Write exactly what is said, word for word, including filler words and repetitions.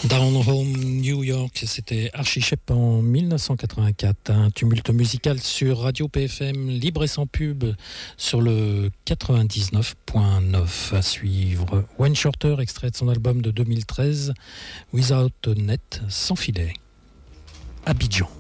Down Home New York, c'était Archie Shepp en dix-neuf cent quatre-vingt-quatre. Un tumulte musical sur Radio P F M, libre et sans pub, sur le quatre-vingt-dix-neuf point neuf. À suivre, Wayne Shorter, extrait de son album de deux mille treize, Without a Net, sans filet. Abidjan.